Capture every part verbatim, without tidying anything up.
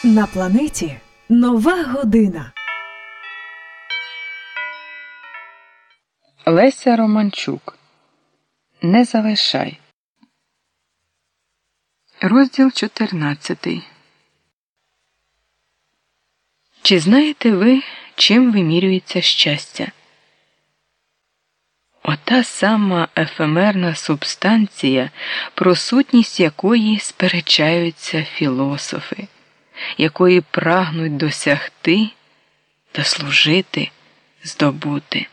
На планеті нова година. Леся Романчук. Не залишай. Розділ чотирнадцятий. Чи знаєте ви, чим вимірюється щастя? Ота сама ефемерна субстанція, про сутність якої сперечаються філософи, якої прагнуть досягти, дослужити, здобути.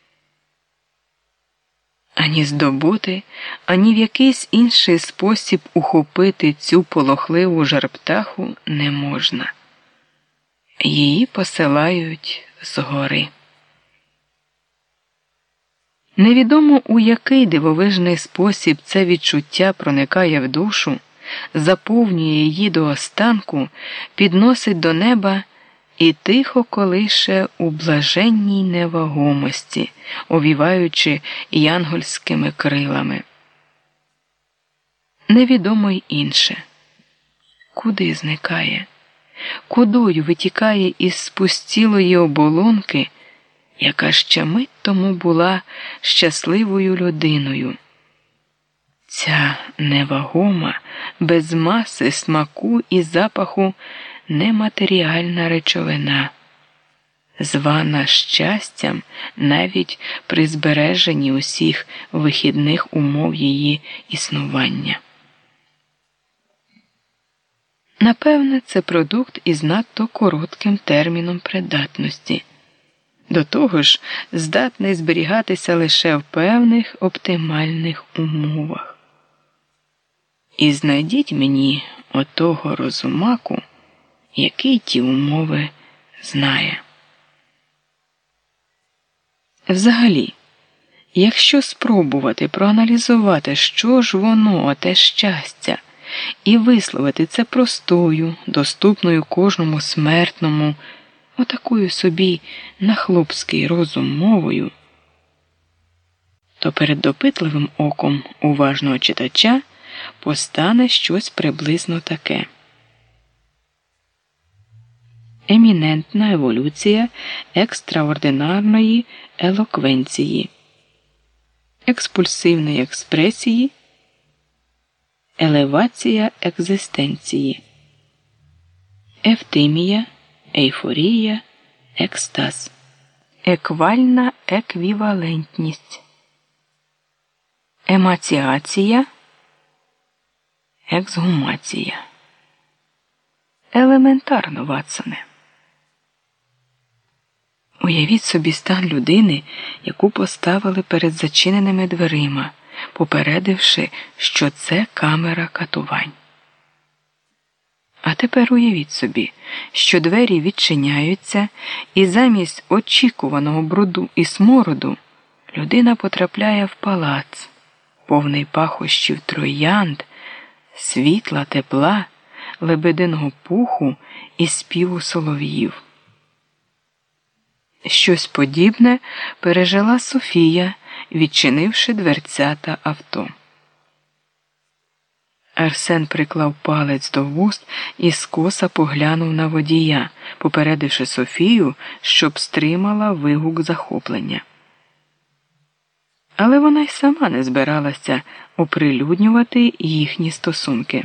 Ані здобути, ані в якийсь інший спосіб ухопити цю полохливу жарптаху не можна. Її посилають згори. Невідомо, у який дивовижний спосіб це відчуття проникає в душу, заповнює її до останку, підносить до неба і тихо колише у блаженній невагомості, овіваючи янгольськими крилами. Невідомо й інше. Куди зникає? Кудою витікає із спустілої оболонки, яка ще мить тому була щасливою людиною? Ця невагома, без маси, смаку і запаху нематеріальна речовина, звана щастям навіть при збереженні усіх вихідних умов її існування. Напевне, це продукт із надто коротким терміном придатності. До того ж, здатний зберігатися лише в певних оптимальних умовах. І знайдіть мені отого розумаку, який ті умови знає. Взагалі, якщо спробувати проаналізувати, що ж воно, оте щастя, і висловити це простою, доступною кожному смертному, отакою собі на хлопський розум мовою, то перед допитливим оком уважного читача постане щось приблизно таке. Емінентна еволюція екстраординарної елоквенції, експульсивної експресії, елевація екзистенції, евтимія, ейфорія, екстаз, еквальна еквівалентність, емаціація, ексгумація. Елементарно, Ватсоне. Уявіть собі стан людини, яку поставили перед зачиненими дверима, попередивши, що це камера катувань. А тепер уявіть собі, що двері відчиняються, і замість очікуваного бруду і смороду людина потрапляє в палац, повний пахощів троянд, світла, тепла, лебединого пуху і співу солов'їв. Щось подібне пережила Софія, відчинивши дверцята авто. Арсен приклав палець до вуст і скоса поглянув на водія, попередивши Софію, щоб стримала вигук захоплення. Але вона й сама не збиралася оприлюднювати їхні стосунки.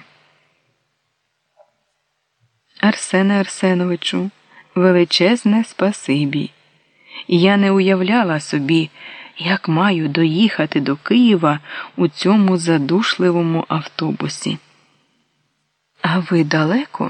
Арсене Арсеновичу, величезне спасибі. Я не уявляла собі, як маю доїхати до Києва у цьому задушливому автобусі. А ви далеко?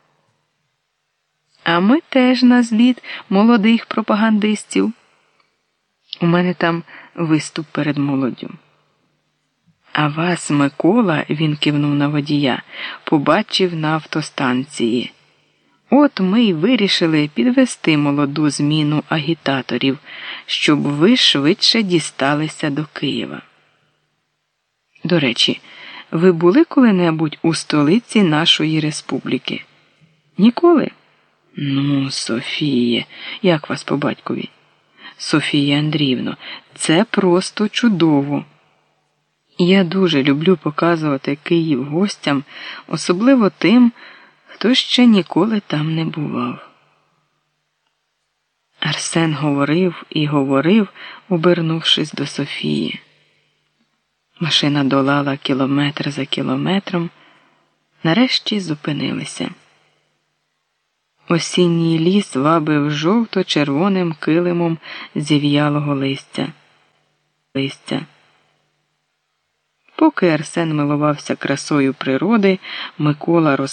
А ми теж на зліт молодих пропагандистів. У мене там виступ перед молоддю. А вас Микола, він кивнув на водія, побачив на автостанції. От ми й вирішили підвести молоду зміну агітаторів, щоб ви швидше дісталися до Києва. До речі, ви були коли-небудь у столиці нашої республіки? Ніколи? Ну, Софіє, як вас по батькові? Софія Андріївно, це просто чудово. Я дуже люблю показувати Київ гостям, особливо тим, хто ще ніколи там не бував. Арсен говорив і говорив, обернувшись до Софії. Машина долала кілометр за кілометром, нарешті зупинилися. Осінній ліс вабив жовто-червоним килимом зів'ялого листя. листя. Поки Арсен милувався красою природи, Микола розповідав,